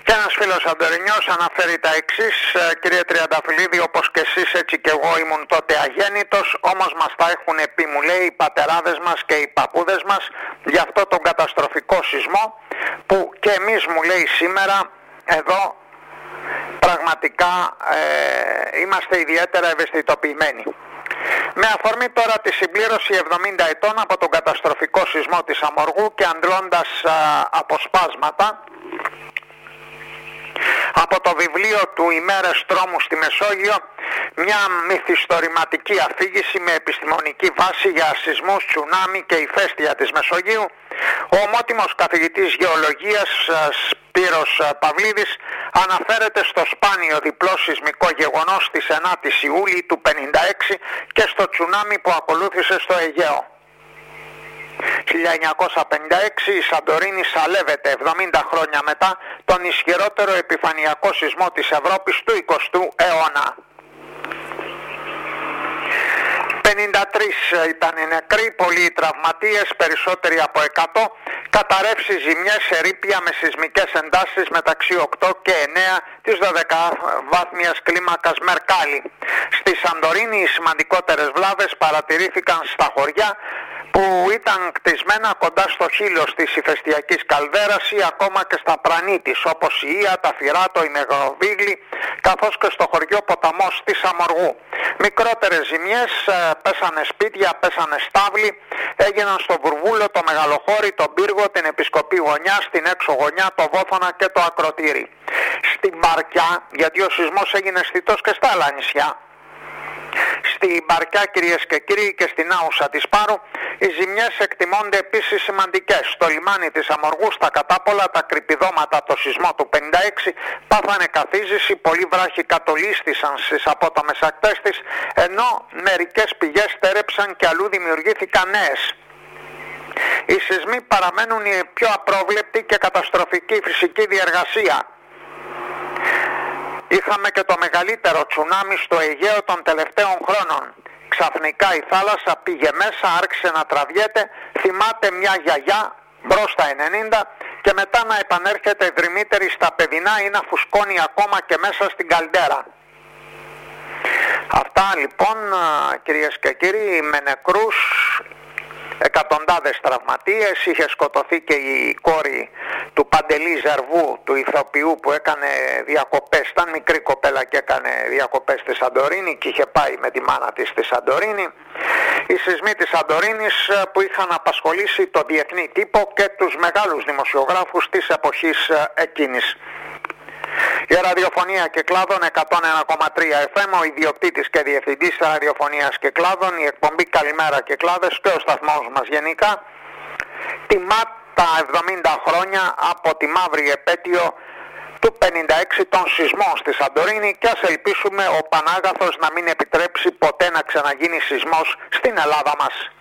Και ένας φίλος Σαντορινιός αναφέρει τα εξής: κύριε Τριανταφυλλίδη, όπως και εσείς έτσι και εγώ ήμουν τότε αγέννητος, όμως μας τα έχουν πει, μου λέει, οι πατεράδες μας και οι παππούδες μας για αυτό τον καταστροφικό σεισμό που και εμείς, μου λέει, σήμερα εδώ πραγματικά είμαστε ιδιαίτερα ευαισθητοποιημένοι. Με αφορμή τώρα τη συμπλήρωση 70 ετών από τον καταστροφικό σεισμό της Αμοργού και αντλώντας αποσπάσματα από το βιβλίο του «Ημέρες τρόμου στη Μεσόγειο», μια μυθιστορηματική αφήγηση με επιστημονική βάση για σεισμούς, τσουνάμι και ηφαίστεια της Μεσογείου, ο ομότιμος καθηγητής γεωλογίας Σπύρος Παυλίδης αναφέρεται στο σπάνιο διπλό σεισμικό γεγονός της 9ης Ιούλη του 1956 και στο τσουνάμι που ακολούθησε στο Αιγαίο. 1956 η Σαντορίνη σαλεύεται 70 χρόνια μετά τον ισχυρότερο επιφανειακό σεισμό της Ευρώπης του 20ου αιώνα. 53 ήταν οι νεκροί, πολλοί οι τραυματίες, περισσότεροι από 100, καταρρεύσεις, ζημιές, ερείπια με σεισμικές εντάσεις μεταξύ 8 και 9 της 12βάθμιας κλίμακας Μερκάλη. Στη Σαντορίνη οι σημαντικότερες βλάβες παρατηρήθηκαν στα χωριά που ήταν κτισμένα κοντά στο χείλος της ηφαιστειακής καλδέρας ή ακόμα και στα πρανή της, όπως η Ία, τα Φυράτο, η Μεγαλοβίγλη, καθώς και στο χωριό Ποταμός της Αμοργού. Μικρότερες ζημιές, πέσανε σπίτια, πέσανε στάβλοι, έγιναν στο Βουρβούλο, το Μεγαλοχώρι, τον Πύργο, την Επισκοπή Γωνιά, στην Έξω Γωνιά, το Βόθωνα και το Ακροτήρι. Στην Μπαρκιά, γιατί ο σεισμός έγινε αισθητός και στα άλλα νησιά, στη Μπαρκιά, κυρίες και κύριοι, και στην Άουσα της Πάρου, οι ζημιές εκτιμώνται επίσης σημαντικές. Στο λιμάνι της Αμοργού, στα κατάπολα, τα κρυπηδώματα από το σεισμό του 56 πάθανε καθίζηση, πολλοί βράχοι κατολίστησαν στις απότομες ακτές της, ενώ μερικές πηγές στέρεψαν και αλλού δημιουργήθηκαν νέες. Οι σεισμοί παραμένουν η πιο απρόβλεπτη και καταστροφική φυσική διεργασία. Είχαμε και το μεγαλύτερο τσουνάμι στο Αιγαίο των τελευταίων χρόνων. Ξαφνικά η θάλασσα πήγε μέσα, άρχισε να τραβιέται, θυμάται μια γιαγιά μπρος στα 90 και μετά να επανέρχεται δρυμύτερη στα παιδινά ή να φουσκώνει ακόμα και μέσα στην καλντέρα. Αυτά λοιπόν, κυρίες και κύριοι, με νεκρούς, εκατοντάδες τραυματίες. Είχε σκοτωθεί και η κόρη του Παντελή Ζερβού, του ηθοποιού, που έκανε διακοπές, ήταν μικρή κοπέλα και έκανε διακοπές στη Σαντορίνη και είχε πάει με τη μάνα της στη Σαντορίνη. Οι σεισμοί της Σαντορίνης που είχαν απασχολήσει το διεθνή τύπο και τους μεγάλους δημοσιογράφους της εποχής εκείνης. Η ραδιοφωνία Κυκλάδων 101,3 FM, ο ιδιοκτήτης και διευθυντής ραδιοφωνίας Κυκλάδων, η εκπομπή Καλημέρα Κυκλάδες και ο σταθμός μας γενικά, τιμά τα 70 χρόνια από τη μαύρη επέτειο του 56 των σεισμών στη Σαντορίνη και ας ελπίσουμε ο Πανάγαθος να μην επιτρέψει ποτέ να ξαναγίνει σεισμός στην Ελλάδα μας.